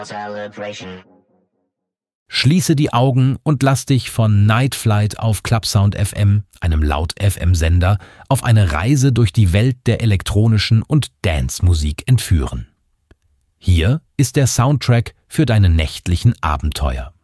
Celebration. Schließe die Augen und lass dich von Night Flight auf Clubsound FM, einem Laut-FM-Sender, auf eine Reise durch die Welt der elektronischen und Dance-Musik entführen. Hier ist der Soundtrack für deine nächtlichen Abenteuer.